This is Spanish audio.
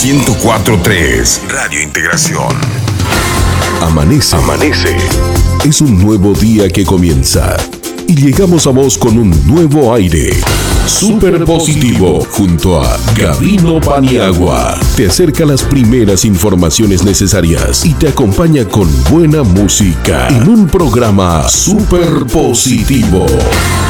104.3 Radio Integración. Amanece. Es un nuevo día que comienza. Y llegamos a vos con un nuevo aire. Super Positivo, junto a Gabino Paniagua. Te acerca las primeras informaciones necesarias y te acompaña con buena música en un programa Super Positivo.